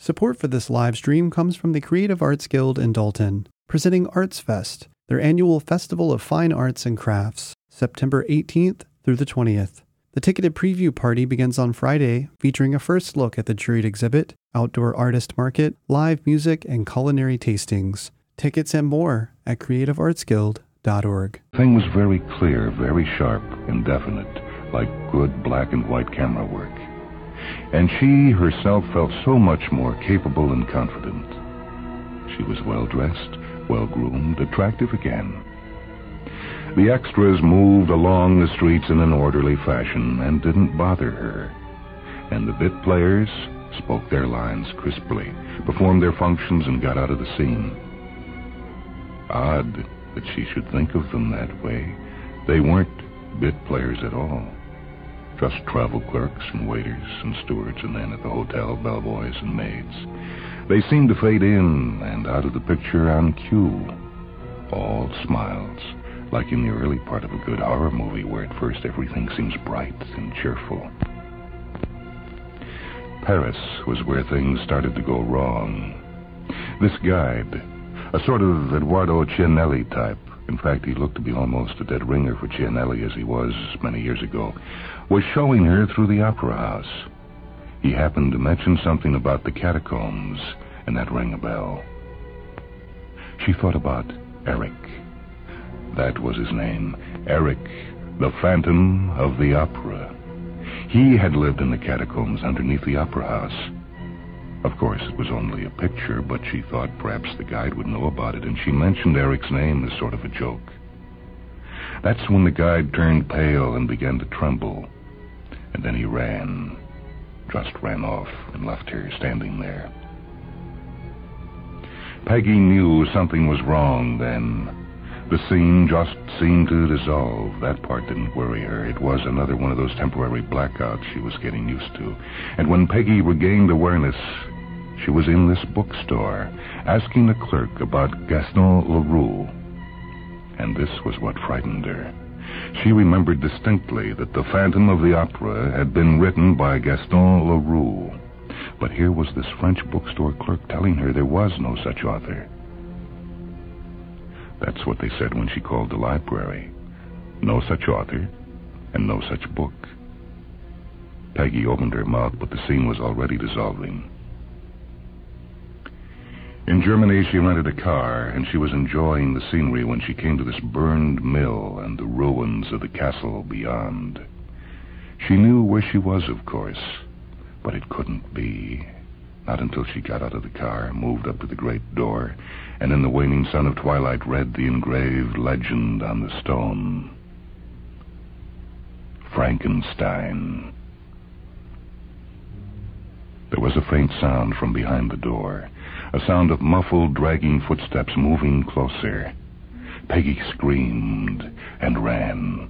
Support for this live stream comes from the Creative Arts Guild in Dalton, presenting Arts Fest, their annual festival of fine arts and crafts, September 18th through the 20th. The ticketed preview party begins on Friday, featuring a first look at the juried exhibit, outdoor artist market, live music, and culinary tastings. Tickets and more at creativeartsguild.org. The thing was very clear, very sharp and definite, like good black and white camera work. And she herself felt so much more capable and confident. She was well-dressed, well-groomed, attractive again. The extras moved along the streets in an orderly fashion and didn't bother her. And the bit players spoke their lines crisply, performed their functions, and got out of the scene. Odd that she should think of them that way. They weren't bit players at all. Just travel clerks and waiters and stewards, and then at the hotel, bellboys and maids. They seemed to fade in and out of the picture on cue. All smiles, like in the early part of a good horror movie where at first everything seems bright and cheerful. Paris was where things started to go wrong. This guide, a sort of Eduardo Cianelli type, in fact, he looked to be almost a dead ringer for Cianelli as he was many years ago, was showing her through the opera house. He happened to mention something about the catacombs, and that rang a bell. She thought about Eric. That was his name, Eric, the Phantom of the Opera. He had lived in the catacombs underneath the opera house. Of course, it was only a picture, but she thought perhaps the guide would know about it, and she mentioned Eric's name as sort of a joke. That's when the guide turned pale and began to tremble. And then he just ran off and left her standing there. Peggy knew something was wrong then. The scene just seemed to dissolve. That part didn't worry her. It was another one of those temporary blackouts she was getting used to. And when Peggy regained awareness, she was in this bookstore, asking the clerk about Gaston Leroux. And this was what frightened her. She remembered distinctly that The Phantom of the Opera had been written by Gaston Leroux. But here was this French bookstore clerk telling her there was no such author. That's what they said when she called the library. No such author, and no such book. Peggy opened her mouth, but the scene was already dissolving. In Germany, she rented a car, and she was enjoying the scenery when she came to this burned mill and the ruins of the castle beyond. She knew where she was, of course, but it couldn't be. Not until she got out of the car, moved up to the great door, and in the waning sun of twilight read the engraved legend on the stone. Frankenstein. There was a faint sound from behind the door, a sound of muffled, dragging footsteps moving closer. Peggy screamed and ran.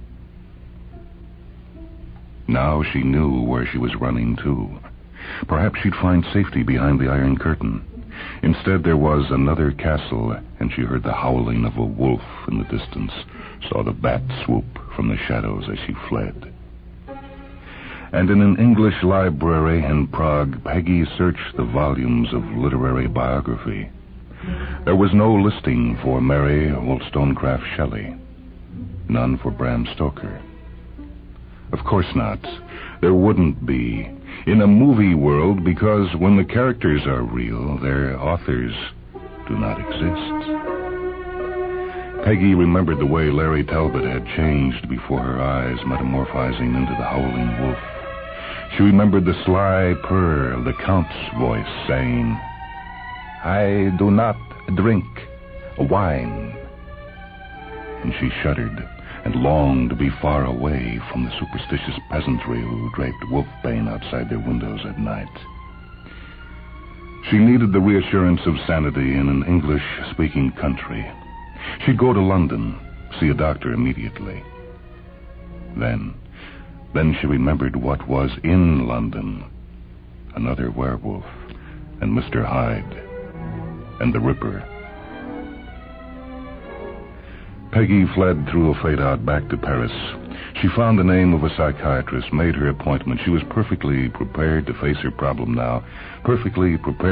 Now she knew where she was running to. Perhaps she'd find safety behind the iron curtain. Instead, there was another castle, and she heard the howling of a wolf in the distance, saw the bat swoop from the shadows as she fled. And in an English library in Prague, Peggy searched the volumes of literary biography. There was no listing for Mary Wollstonecraft Shelley, none for Bram Stoker. Of course not. There wouldn't be. In a movie world, because when the characters are real, their authors do not exist. Peggy remembered the way Larry Talbot had changed before her eyes, metamorphizing into the howling wolf. She remembered the sly purr of the Count's voice saying, "I do not drink wine." And she shuddered and longed to be far away from the superstitious peasantry who draped wolfbane outside their windows at night. She needed the reassurance of sanity in an English-speaking country. She'd go to London, see a doctor immediately. Then she remembered what was in London. Another werewolf, and Mr. Hyde, and the Ripper. Peggy fled through a fade-out back to Paris. She found the name of a psychiatrist, made her appointment. She was perfectly prepared to face her problem now, perfectly prepared